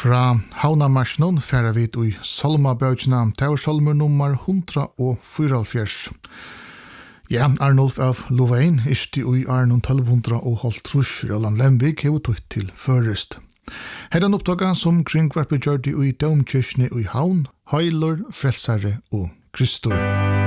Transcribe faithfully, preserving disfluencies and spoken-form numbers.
Fra Havnamarsnon færa vi i Salmabøkene, til salmer nummer hundra og fyralfjers. Ja, Arnulf av Lovain, isti ui Arnon tolv hundra og halvtrus, Røland Lemvik, hever tøtt til førest. Her er en opptaga som kringkvarpe gjør de ui Dømkirkene ui Havn, Høylor, Frelsare og Kristor.